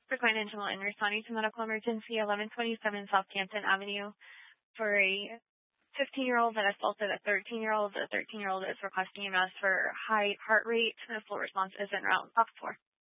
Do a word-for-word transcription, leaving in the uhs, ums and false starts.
for Angelo and responding to medical emergency eleven twenty-seven South Canton Avenue for a fifteen-year-old that assaulted a thirteen-year-old. The thirteen-year-old is requesting E M S for high heart rate. The full response is en route. Box four.